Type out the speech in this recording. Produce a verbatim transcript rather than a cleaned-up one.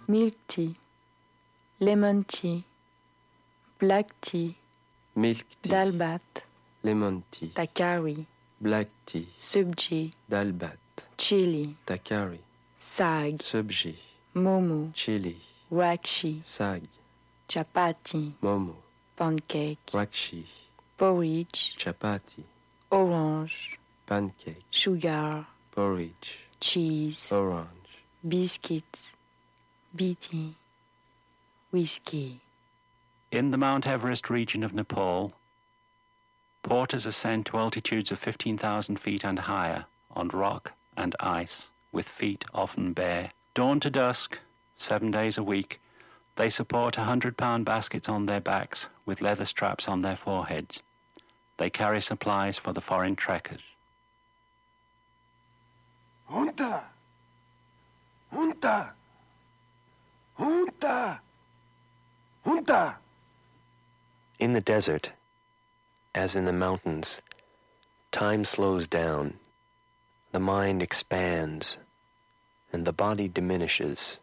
milk tea, lemon tea, black tea, milk tea, dal bhat, lemon tea, takari, black tea, sabji, dal bhat, chili, takari, sag, sabji, momo, chili, rakshi, sag, chapati, momo, pancake, rakshi, porridge, chapati, orange, pancake, sugar, porridge, cheese, orange, biscuits, beating, whiskey. In the Mount Everest region of Nepal, porters ascend to altitudes of fifteen thousand feet and higher on rock and ice, with feet often bare. Dawn to dusk, seven days a week, they support one hundred pound baskets on their backs with leather straps on their foreheads. They carry supplies for the foreign trekkers. Hunta! Hunta! Hunta! Hunta! In the desert, as in the mountains, time slows down, the mind expands, and the body diminishes.